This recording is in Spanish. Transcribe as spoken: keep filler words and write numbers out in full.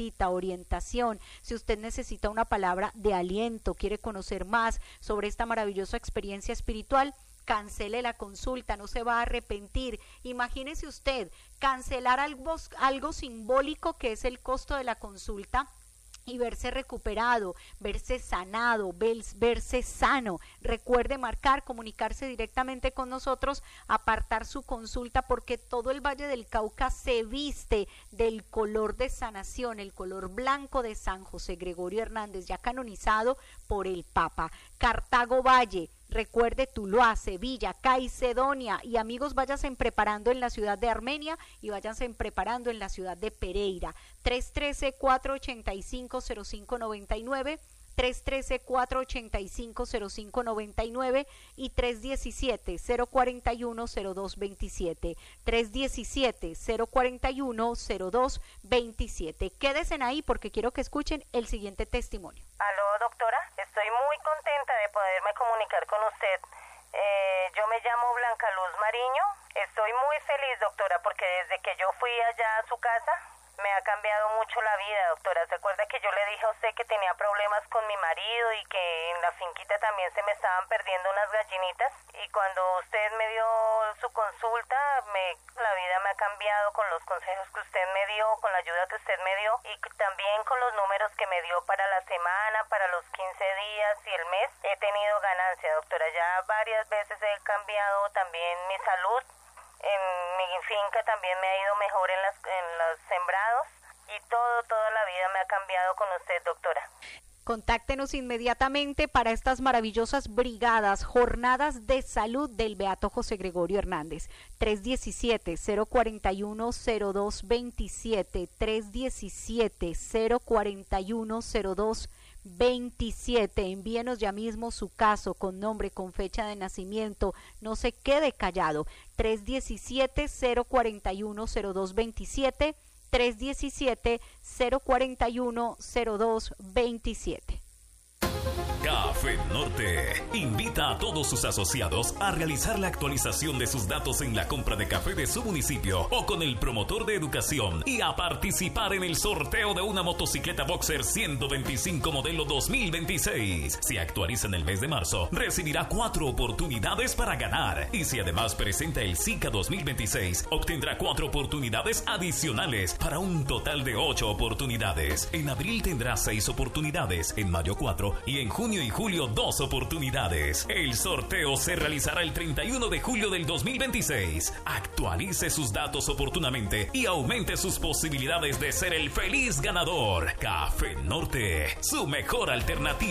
necesita orientación, si usted necesita una palabra de aliento, quiere conocer más sobre esta maravillosa experiencia espiritual, cancele la consulta, no se va a arrepentir. Imagínese usted cancelar algo, algo simbólico que es el costo de la consulta y verse recuperado, verse sanado, verse sano. Recuerde marcar, comunicarse directamente con nosotros, apartar su consulta, porque todo el Valle del Cauca se viste del color de sanación, el color blanco de San José Gregorio Hernández, ya canonizado por el Papa. Cartago Valle, recuerde Tuluá, Sevilla, Caicedonia, y amigos, váyanse preparando en la ciudad de Armenia y váyanse preparando en la ciudad de Pereira. tres uno tres, cuatro ocho cinco, cero cinco nueve nueve, tres uno tres, cuatro ocho cinco, cero cinco nueve nueve y tres uno siete, cero cuatro uno, cero dos dos siete, tres uno siete, cero cuatro uno, cero dos dos siete. Quédense ahí porque quiero que escuchen el siguiente testimonio. Aló, doctora, estoy muy contenta de poderme comunicar con usted. Eh, yo me llamo Blanca Luz Mariño. Estoy muy feliz, doctora, porque desde que yo fui allá a su casa me ha cambiado mucho la vida, doctora. ¿Se acuerda que yo le dije a usted que tenía problemas con mi marido y que en la finquita también se me estaban perdiendo unas gallinitas? Y cuando usted me dio su consulta, me, la vida me ha cambiado con los consejos que usted me dio, con la ayuda que usted me dio y también con los números que me dio para la semana, para los quince días y el mes. He tenido ganancia, doctora. Ya varias veces he cambiado también mi salud. En mi finca también me ha ido mejor en, las, en los sembrados y todo, toda la vida me ha cambiado con usted, doctora. Contáctenos inmediatamente para estas maravillosas brigadas, jornadas de salud del Beato José Gregorio Hernández. tres uno siete, cero cuatro uno, cero dos dos siete, tres uno siete, cero cuatro uno, cero dos veintisiete. Envíenos ya mismo su caso con nombre, con fecha de nacimiento, no se quede callado. tres uno siete, cero cuatro uno, cero dos veintisiete, tres uno siete, cero cuatro uno, cero dos veintisiete. Café Norte invita a todos sus asociados a realizar la actualización de sus datos en la compra de café de su municipio o con el promotor de educación y a participar en el sorteo de una motocicleta Boxer ciento veinticinco modelo dos mil veintiséis. Si actualiza en el mes de marzo, recibirá cuatro oportunidades para ganar y si además presenta el SICA dos mil veintiséis, obtendrá cuatro oportunidades adicionales para un total de ocho oportunidades. En abril tendrá seis oportunidades, en mayo cuatro y en junio y julio dos oportunidades. El sorteo se realizará el treinta y uno de julio del dos mil veintiséis. Actualice sus datos oportunamente y aumente sus posibilidades de ser el feliz ganador. Café Norte, su mejor alternativa.